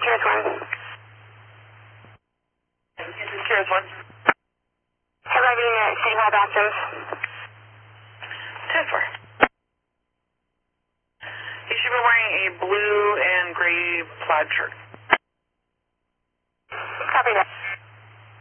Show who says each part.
Speaker 1: Here's one.
Speaker 2: Here's one.
Speaker 1: Arriving at City Hall bathrooms.
Speaker 2: 10-4. He should be wearing a blue and gray plaid shirt.
Speaker 1: Copy that.